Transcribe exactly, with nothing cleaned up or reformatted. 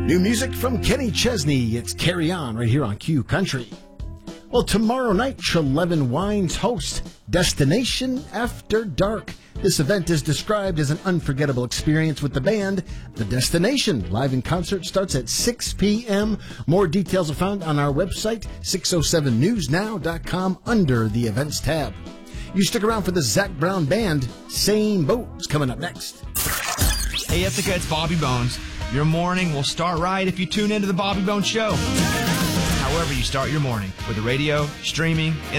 New music from Kenny Chesney. It's Carry On right here on Q Country. Well, tomorrow night, Trelevin Wines hosts Destination After Dark. This event is described as an unforgettable experience with the band The Destination. Live in concert starts at six p.m. More details are found on our website, six oh seven news now dot com, under the Events tab. You stick around for the Zac Brown Band. Same Boat's coming up next. Hey, Ithaca, it's Bobby Bones. Your morning will start right if you tune into the Bobby Bones Show. However you start your morning, with the radio, streaming,